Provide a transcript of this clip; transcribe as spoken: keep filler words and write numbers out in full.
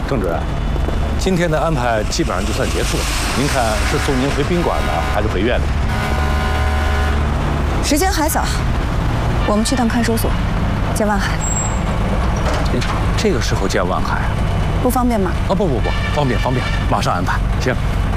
郑主任，今天的安排基本上就算结束了。您看是送您回宾馆呢，还是回院里？ 时间还早，我们去趟看守所，见万海。 这这个时候见万海， 不方便吗？ 啊不不不，方便方便，马上安排。行。